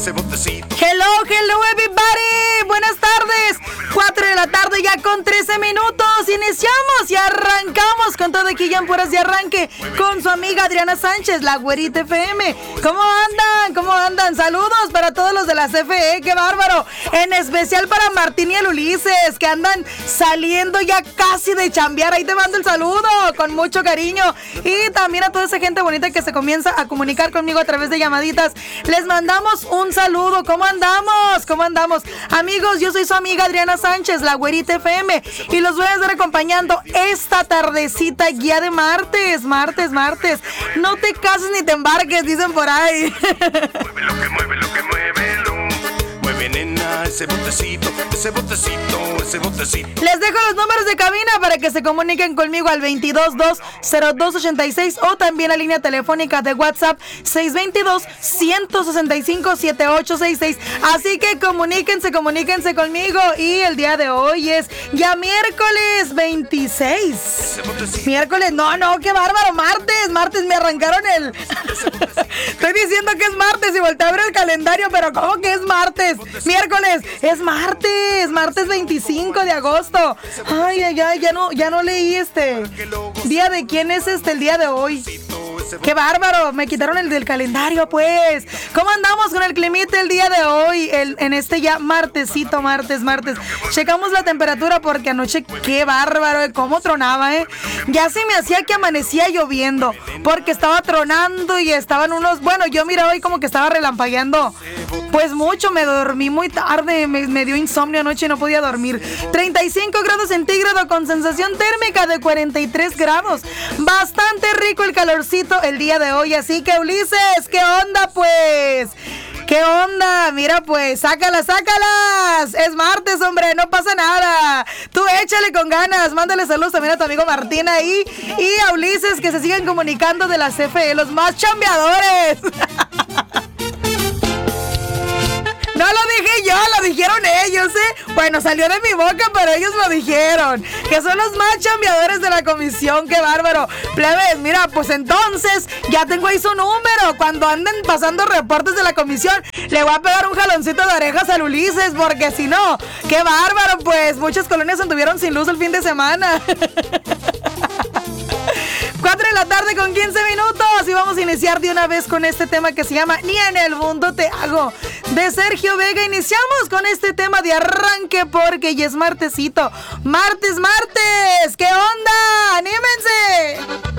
Hello everybody, buenas tardes, 4 de la tarde ya con 13 minutos, iniciamos y arrancamos con todo aquí ya en Puras de Arranque, con su amiga Adriana Sánchez, la Güerita FM. ¿Cómo andan? Saludos para todos los de la CFE, qué bárbaro, en especial para Martín y el Ulises, que andan saliendo ya casi de chambear, ahí te mando el saludo, con mucho cariño, y también a toda esa gente bonita que se comienza a comunicar conmigo a través de llamaditas, les mandamos un saludo. ¿Cómo andamos? Amigos, yo soy su amiga Adriana Sánchez, la Güerita FM, y los voy a estar acompañando esta tardecita guía de martes. No te cases ni te embarques, dicen por ahí. Mueve, nena, ese botecito. Les dejo los números de cabina para que se comuniquen conmigo al 222-0286 o también la línea telefónica de WhatsApp 622-165-7866. Así que comuníquense conmigo. Y el día de hoy es ya miércoles 26. Miércoles, no, qué bárbaro, martes me arrancaron el... Estoy diciendo que es martes y volteé a ver el calendario, pero ¿cómo que es martes? Miércoles, es martes 25 de agosto. Ay, ya no leí día de quién es el día de hoy. ¡Qué bárbaro! Me quitaron el del calendario, pues. ¿Cómo andamos con el climita el día de hoy? En ya martesito, martes. Checamos la temperatura porque anoche, ¡qué bárbaro! ¿Cómo tronaba, Ya se me hacía que amanecía lloviendo, porque estaba tronando y estaban unos... Bueno, yo miraba hoy como que estaba relampagueando. Pues mucho, me dormí muy tarde, me dio insomnio anoche y no podía dormir. 35 grados centígrados con sensación térmica de 43 grados. Bastante rico el calorcito el día de hoy, así que Ulises, ¿qué onda pues? ¿Qué onda? Mira pues, sácalas. Es martes, hombre, no pasa nada. Tú échale con ganas. Mándale saludos también a tu amigo Martín ahí. Y a Ulises, que se siguen comunicando de la CFE, los más chambeadores. No lo dije yo, lo dijeron ellos, Bueno, salió de mi boca, pero ellos lo dijeron. Que son los más chambeadores de la comisión, qué bárbaro. Plebes, mira, pues entonces, ya tengo ahí su número. Cuando anden pasando reportes de la comisión, le voy a pegar un jaloncito de orejas al Ulises, porque si no, qué bárbaro, pues muchas colonias anduvieron sin luz el fin de semana. 4 de la tarde con 15 minutos y vamos a iniciar de una vez con este tema que se llama Ni en el mundo te hago, de Sergio Vega. Iniciamos con este tema de arranque porque ya es martesito. Martes, ¿qué onda? ¡Anímense!